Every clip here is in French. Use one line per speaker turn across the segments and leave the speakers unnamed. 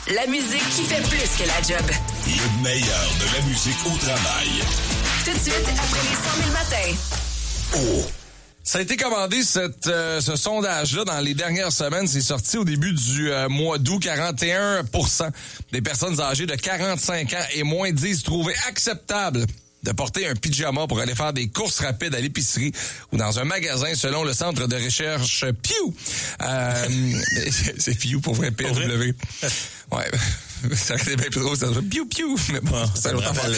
La musique qui fait plus que la job.
Le meilleur de la musique au travail.
Tout de suite, après les 100 000 matins.
Oh!
Ça a été commandé, ce sondage-là, dans les dernières semaines. C'est sorti au début du mois d'août. 41% des personnes âgées de 45 ans et moins disent trouver acceptable de porter un pyjama pour aller faire des courses rapides à l'épicerie ou dans un magasin, selon le centre de recherche Pew. C'est Pew pour vrai, PW. Ouais. Ça aurait été bien plus drôle, ça serait Pew Pew. Mais bon, ça me rappelle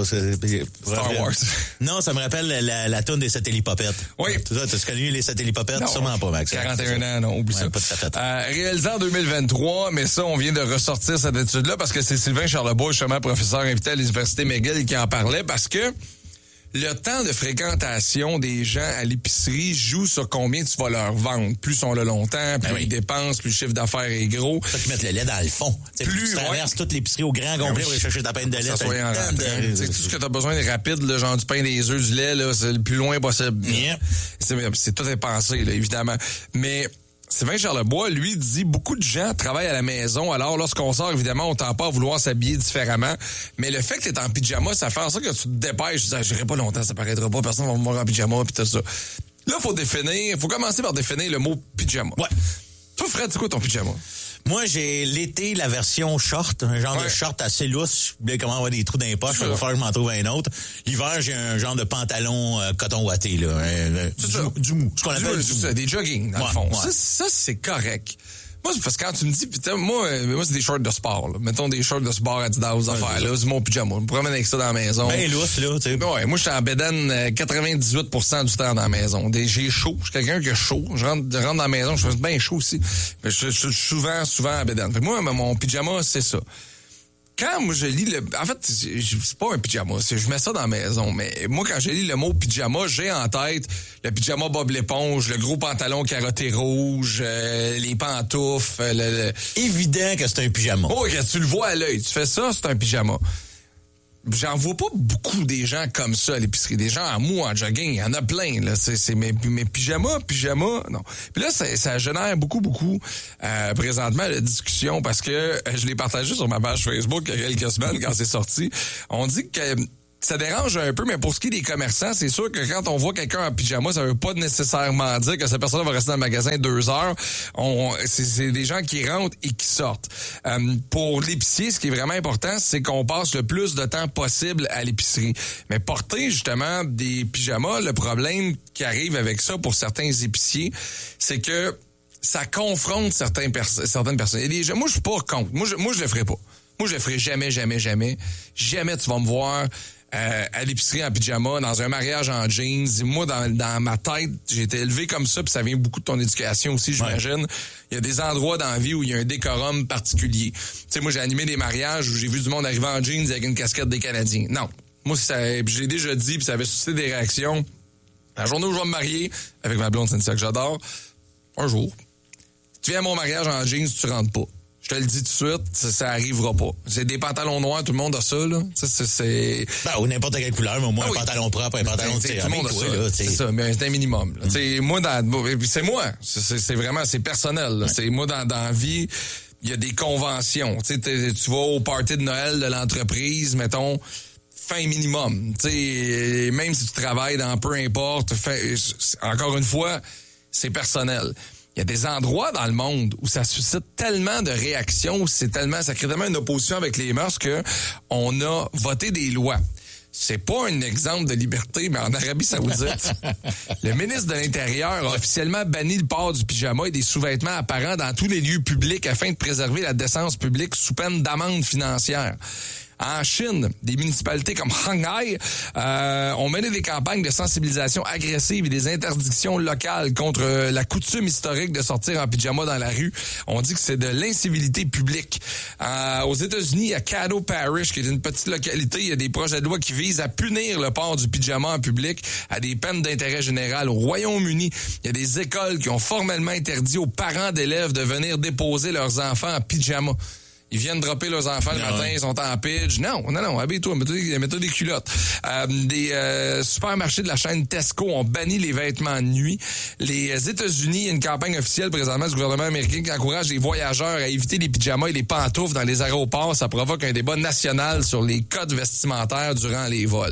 Star Wars.
Non, ça me rappelle la toune des satellipopettes.
Oui.
Tu connu les satellipopettes?
Non,
sûrement pas, Max.
41 ans, non, oublie ça.
Pas tout à fait.
Réalisé en 2023, mais ça, on vient de ressortir cette étude-là parce que c'est Sylvain Charlebois, justement, professeur invité à l'Université McGill, qui en parlait parce que le temps de fréquentation des gens à l'épicerie joue sur combien tu vas leur vendre. Plus ils sont là longtemps, plus ils dépensent, plus le chiffre d'affaires est gros.
C'est ça qu'ils mettent le lait dans le fond. Plus tu traverses toute l'épicerie au grand complet pour aller chercher ta peine de lait.
Ça soit en rentrant. Tout ce que tu as besoin est rapide, là, genre du pain, des œufs, du lait, là, c'est le plus loin possible.
Yeah.
C'est tout est pensé, là, évidemment. Mais Sylvain Charlebois, lui, dit beaucoup de gens travaillent à la maison. Alors, lorsqu'on sort, évidemment, on tend pas à vouloir s'habiller différemment. Mais le fait que t'es en pyjama, ça fait en sorte que tu te dépêches. Je dis, j'irai pas longtemps, ça paraîtra pas. Personne va me voir en pyjama, puis tout ça. Là, faut commencer par définir le mot pyjama.
Ouais.
Toi, Fred, c'est quoi ton pyjama?
Moi, j'ai l'été la version short, un genre de short assez lousse. Je voulais comment avoir des trous dans les poches, il va falloir que je m'en trouve un autre. L'hiver, j'ai un genre de pantalon coton ouaté, là. Du mou. Ce qu'on appelle du mou.
Des jogging, dans le fond. Ouais. Ça, c'est correct. Moi, c'est parce que quand tu me dis, putain, moi, c'est des shorts de sport, là. Mettons des shorts de sport Adidas aux affaires, là. C'est mon pyjama. Je me promène avec ça dans la maison.
Ben lousse, là, tu sais.
Ouais, moi, je suis en bédaine 98% du temps dans la maison. J'ai chaud. Je suis quelqu'un qui a chaud. Je rentre dans la maison, je suis bien chaud aussi. Mais je suis souvent en bédaine. Fait que moi, mon pyjama, c'est ça. Quand moi je lis en fait, c'est pas un pyjama, je mets ça dans la maison, mais moi quand je lis le mot pyjama, j'ai en tête le pyjama Bob l'éponge, le gros pantalon carotté rouge, les pantoufles,
évident que c'est un pyjama.
Oh, que tu le vois à l'œil, tu fais ça, c'est un pyjama. J'en vois pas beaucoup des gens comme ça à l'épicerie. Des gens en mou, en jogging, il y en a plein, là. C'est mes pyjamas, non. Puis là, ça génère beaucoup, présentement, la discussion, parce que je l'ai partagé sur ma page Facebook il y a quelques semaines quand c'est sorti. On dit que ça dérange un peu, mais pour ce qui est des commerçants, c'est sûr que quand on voit quelqu'un en pyjama, ça veut pas nécessairement dire que cette personne va rester dans le magasin 2 heures. C'est des gens qui rentrent et qui sortent. Pour l'épicier, ce qui est vraiment important, c'est qu'on passe le plus de temps possible à l'épicerie. Mais porter justement des pyjamas, le problème qui arrive avec ça pour certains épiciers, c'est que ça confronte certaines personnes. Il y a des gens, moi, je suis pas contre. Moi, je le ferai pas. Moi, je le ferai jamais. Jamais tu vas me voir à l'épicerie en pyjama, dans un mariage en jeans. Moi, dans ma tête, j'ai été élevé comme ça, puis ça vient beaucoup de ton éducation aussi, j'imagine. Ouais. Il y a des endroits dans la vie où il y a un décorum particulier. Tu sais, moi, j'ai animé des mariages où j'ai vu du monde arriver en jeans avec une casquette des Canadiens. Non. Moi, je l'ai déjà dit, puis ça avait suscité des réactions. La journée où je vais me marier, avec ma blonde, c'est ça que j'adore, un jour, tu viens à mon mariage en jeans, tu rentres pas. Je te le dis tout de suite, ça arrivera pas. C'est des pantalons noirs, tout le monde a ça, là. C'est...
Ben, ou n'importe quelle couleur, mais au moins un pantalon propre, un pantalon
tout le monde a ça. C'est ça, mais c'est un minimum. Moi, c'est moi. C'est vraiment, c'est personnel. Là. C'est moi, dans la vie, il y a des conventions. Tu vas au party de Noël de l'entreprise, mettons, fin minimum. Même si tu travailles dans peu importe, encore une fois, c'est personnel. Il y a des endroits dans le monde où ça suscite tellement de réactions, ça crée tellement une opposition avec les mœurs que on a voté des lois. C'est pas un exemple de liberté, mais en Arabie Saoudite, le ministre de l'Intérieur a officiellement banni le port du pyjama et des sous-vêtements apparents dans tous les lieux publics afin de préserver la décence publique sous peine d'amende financière. En Chine, des municipalités comme Shanghai ont mené des campagnes de sensibilisation agressive et des interdictions locales contre la coutume historique de sortir en pyjama dans la rue. On dit que c'est de l'incivilité publique. Aux États-Unis, il y a Caddo Parish, qui est une petite localité. Il y a des projets de loi qui visent à punir le port du pyjama en public à des peines d'intérêt général. Au Royaume-Uni, il y a des écoles qui ont formellement interdit aux parents d'élèves de venir déposer leurs enfants en pyjama. Ils viennent dropper leurs enfants le matin, ils sont en pitch. Non, habille-toi, mets-toi des culottes. Des supermarchés de la chaîne Tesco ont banni les vêtements de nuit. Les États-Unis, il y a une campagne officielle présentement du gouvernement américain qui encourage les voyageurs à éviter les pyjamas et les pantoufles dans les aéroports. Ça provoque un débat national sur les codes vestimentaires durant les vols.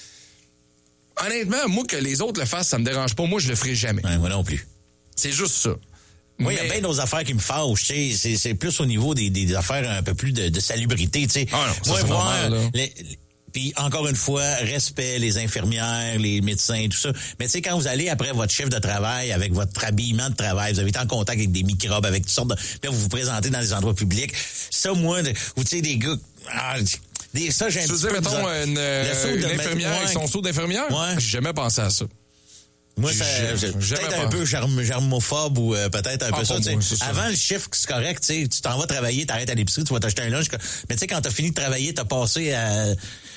Honnêtement, moi, que les autres le fassent, ça me dérange pas. Moi, je le ferai jamais.
Ouais, moi non plus.
C'est juste ça.
Moi, il y a bien d'autres affaires qui me fâchent, tu sais. C'est plus au niveau des affaires un peu plus de salubrité, tu sais.
Ah non, ça,
moi,
c'est normal,
puis encore une fois, respect les infirmières, les médecins, tout ça. Mais tu sais, quand vous allez après votre chef de travail, avec votre habillement de travail, vous avez été en contact avec des microbes, avec toutes sortes de... Là, vous vous présentez dans des endroits publics. Ça, moi, ou tu sais, des gars... ça, j'ai un petit peu...
mettons, une infirmière avec son seau d'infirmière?
Ouais.
J'ai jamais pensé à ça.
Moi, peut-être un peu germophobe ou peut-être un peu ça. Avant le chiffre, c'est correct. Tu t'en vas travailler, t'arrêtes à l'épicerie, tu vas t'acheter un lunch. Mais tu sais, quand t'as fini de travailler, t'as passé à...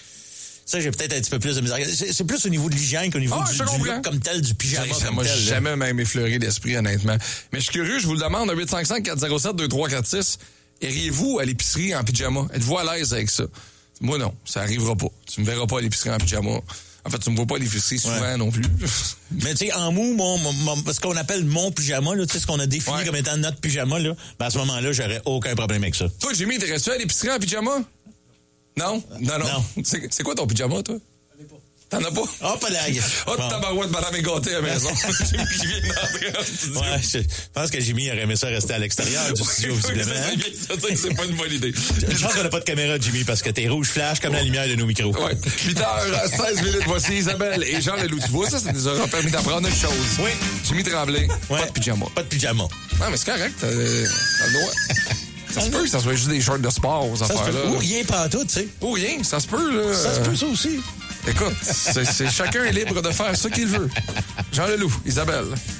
Ça, j'ai peut-être un petit peu plus de misère. C'est plus au niveau de l'hygiène qu'au niveau du look comme tel, du pyjama comme
moi,
tel.
J'ai jamais même effleuré l'esprit, honnêtement. Mais je suis curieux, je vous le demande, 855-407-2346. Iriez-vous à l'épicerie en pyjama? Êtes-vous à l'aise avec ça? Moi, non. Ça arrivera pas. Tu me verras pas à l'épicerie en pyjama. En fait, tu me vois pas à l'épicerie souvent non plus.
Mais tu sais, en mou, ce qu'on appelle mon pyjama, là, tu sais, ce qu'on a défini comme étant notre pyjama, là, ben à ce moment-là, j'aurais aucun problème avec ça.
Toi, Jimmy, t'es-tu à l'épicerie en pyjama? Non? Non. C'est quoi ton pyjama, toi? T'en as pas?
Oh, pas là.
Oh, tabarouette, madame est gâtée à la maison. Jimmy qui vient d'entrer en studio.
Ouais, je pense que Jimmy aurait aimé ça rester à l'extérieur du studio, visiblement.
C'est pas une bonne idée.
Je pense qu'on n'a pas de caméra, Jimmy, parce que t'es rouge flash comme la lumière de nos micros.
Ouais. 8h16, voici Isabelle et Jean Leloup. Tu vois, ça nous aura permis d'apprendre une chose.
Oui.
Jimmy Tremblay, pas de pyjama.
Pas de pyjama.
Non, mais c'est correct. T'as le droit. Ça se peut que ça soit juste des shorts de sport, aux affaires-là.
Ou rien pantoute, tu sais.
Ou rien, ça se peut, là.
Ça se peut, ça aussi.
Écoute, chacun est libre de faire ce qu'il veut. Jean Leloup, Isabelle.